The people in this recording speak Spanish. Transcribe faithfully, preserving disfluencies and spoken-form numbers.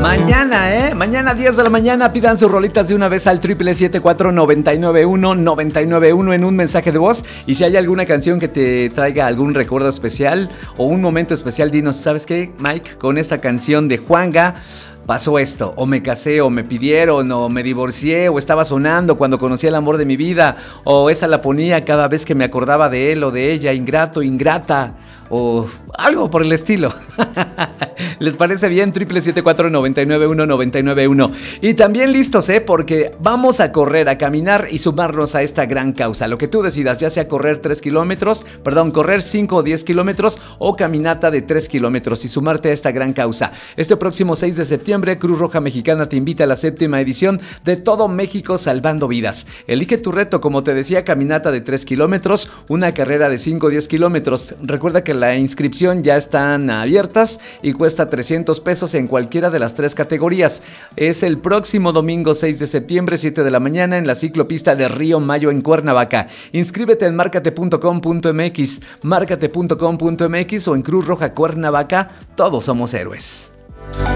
Mañana, ¿eh? Mañana diez de la mañana pidan sus rolitas de una vez al triple siete cuatro nueve nueve uno nueve nueve uno en un mensaje de voz. Y si hay alguna canción que te traiga algún recuerdo especial o un momento especial, dinos, ¿sabes qué, Mike? Con esta canción de Juanga pasó esto, o me casé, o me pidieron, o me divorcié, o estaba sonando cuando conocí el amor de mi vida, o esa la ponía cada vez que me acordaba de él o de ella, ingrato, ingrata, o algo por el estilo. ¿Les parece bien? triple siete cuatro nueve nueve uno nueve nueve uno. Y también listos, ¿eh? Porque vamos a correr, a caminar y sumarnos a esta gran causa. Lo que tú decidas, ya sea correr tres kilómetros, perdón, correr cinco o diez kilómetros o caminata de tres kilómetros y sumarte a esta gran causa. Este próximo seis de septiembre, Cruz Roja Mexicana te invita a la séptima edición de Todo México Salvando Vidas. Elige tu reto, como te decía, caminata de tres kilómetros, una carrera de cinco o diez kilómetros. Recuerda que la inscripción ya están abiertas y cuesta trescientos pesos en cualquiera de las tres categorías. Es el próximo domingo seis de septiembre, siete de la mañana, en la ciclopista de Río Mayo en Cuernavaca. Inscríbete en márcate punto com punto m x, márcate punto com punto m x o en Cruz Roja Cuernavaca. Todos somos héroes.